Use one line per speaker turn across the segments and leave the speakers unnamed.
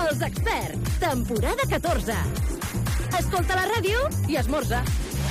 Els experts, temporada 14. Escolta la ràdio i esmorza.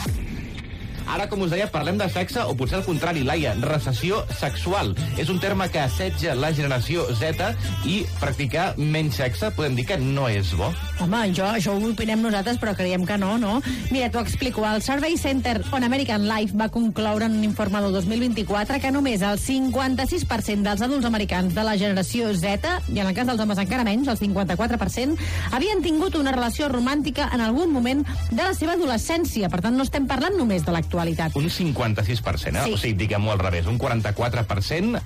Ara, com us deia, parlem de sexe, o potser al contrari, Laia, recessió sexual. És un terme que assetja la generació Z i practicar menys sexe podem dir que no és bo.
Home, això ho opinem nosaltres, però creiem que no, no? Mira, t'ho explico. El Survey Center on American Life va concloure en un informe del 2024 que només el 56% dels adults americans de la generació Z, i en el cas dels homes encara menys, el 54%, havien tingut una relació romàntica en algun moment de la seva adolescència. Per tant, no estem parlant només de l'actualitat.
Un 56%, eh?
Sí.
O sigui, diguem-ho al revés. Un 44%,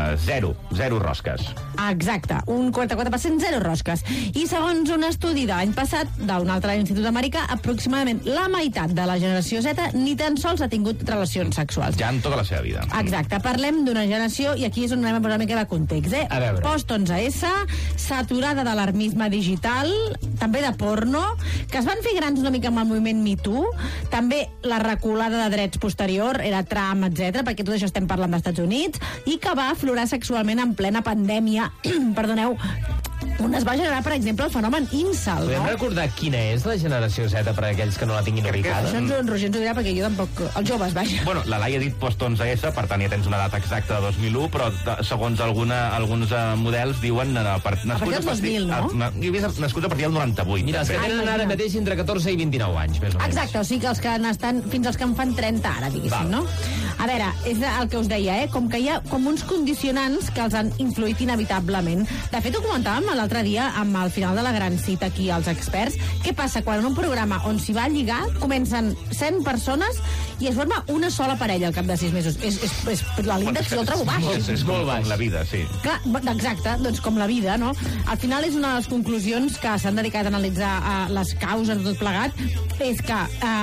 zero rosques.
Exacte, un 44%, zero rosques. I segons un estudi de l'any passat d'un altre institut americà, aproximadament la meitat de la generació Z ni tan sols ha tingut relacions sexuals.
Ja en tota la seva vida.
Exacte, parlem d'una generació, i aquí és on anem a posar una mica de context,
A veure.
Post-11S, saturada d'alarmisme digital, també de porno, que es van fer grans una mica amb el moviment Me Too, també la reculada de drets posterior, era Trump, etc, perquè tot això estem parlant dels Estats Units, i que va aflorar sexualment en plena pandèmia, perdoneu, on es va generar, per exemple, el fenomen incel,
Podem
no?
recordar quina és la generació Z per a aquells que no la tinguin ubicada?
Això en Roger ens ho dirà, perquè jo tampoc... Els joves, vaja.
Bueno, la Laia ha dit post-11S, per tant ja tens una data exacta de 2001, però segons alguns models diuen...
partir del 2000, no?
Jo he vist nascuts a partir del 98.
Mira, els que
també.
tenen ara mateix entre 14 i 29 anys, més o menys.
Exacte, o sigui que els que n'estan fins als que en fan 30 ara, diguéssim, no? A veure, és el que us deia, com que hi ha com uns condicionants que els han influït inevitablement. De fet, ho comentàvem l'altre dia amb el final de la gran cita aquí als experts. Què passa quan en un programa on s'hi va lligar comencen 100 persones i es forma una sola parella al cap de 6 mesos? És l'índex jo el trobo baix.
És com la vida, sí.
Clar, exacte, doncs com la vida, no? Al final és una de les conclusions que s'han dedicat a analitzar les causes de tot plegat, és que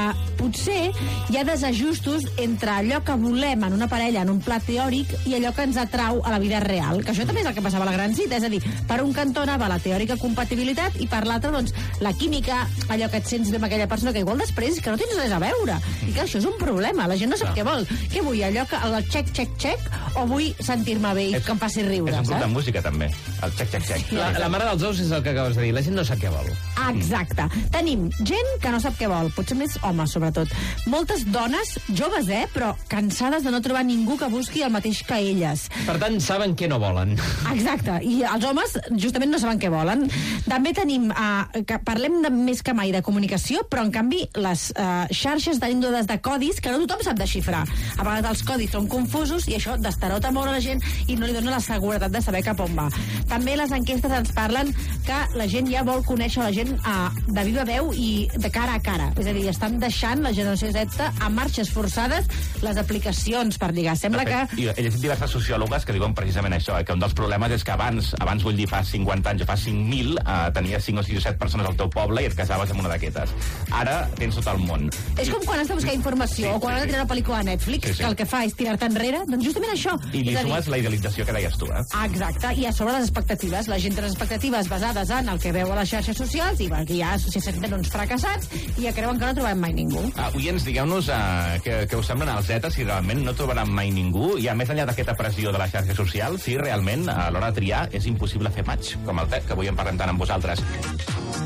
potser hi ha desajustos entre allò que volem en una parella en un pla teòric i allò que ens atrau a la vida real, que això també és el que passava a la gran cita, és a dir, per un cantó anava la teòrica compatibilitat i per l'altre, doncs, la química, allò que et sents bé amb aquella persona, que igual després que no tens res a veure. I que això és un problema, la gent no sap què vol. Què vull, allò que el check, o vull sentir-me bé i que em faci riure,
És un grup de
saps?
música, també. El check.
La mare dels ous és el que acabes de dir. La gent no sap què vol.
Exacte. Tenim gent que no sap què vol, potser més homes, sobretot. Moltes dones, joves, però cansades de no trobar ningú que busqui el mateix que elles.
Per tant, saben què no volen.
Exacte, i els homes justament no saben què volen. També tenim, que parlem més que mai de comunicació, però en canvi les xarxes tenim dades de codis que no tothom sap desxifrar. A vegades els codis són confusos i això destarota molt a la gent i no li dona la seguretat de saber cap on va. També les enquestes ens parlen que la gent ja vol conèixer la gent de viva veu i de cara a cara. És a dir, estan deixant la generació Z a marxes forçades les aplicacions per lligar. Sembla que...
I he llegit diverses sociòlogues que diuen precisament això, que un dels problemes és que abans vull dir, fa 50 anys o fa 5.000, tenies 5 o 6 o 7 persones al teu poble i et casaves amb una d'aquestes. Ara tens tot el món.
És com quan has de buscar informació o quan has de treure una pel·lícula a Netflix, que el que fa és tirar-te enrere. Doncs justament això.
I li sumes la idealització que deies tu,
Exacte, i a sobre les expectatives. La gent té les expectatives basades en el que veu a les xarxes socials i que ja se senten uns fracassats i ja creuen que no trobem mai ningú.
Oients, digueu-nos què us semblen els Z, si realment no trobaran mai ningú, i a més enllà d'aquesta pressió de la xarxa social, si realment a l'hora de triar és impossible fer match, com el Pep, que avui en parlem tant amb vosaltres.